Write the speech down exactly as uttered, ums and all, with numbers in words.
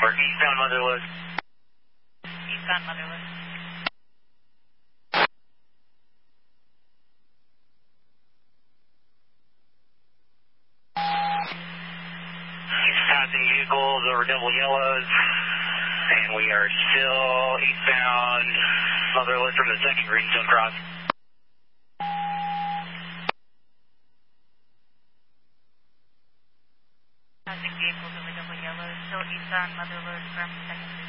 Clear. Eastbound Motherlode. Eastbound Motherlode. Passing vehicles over double yellows. And we are still eastbound Motherlode from the second Greenstone Cross. Passing vehicles over double yellows, still eastbound Motherlode from second.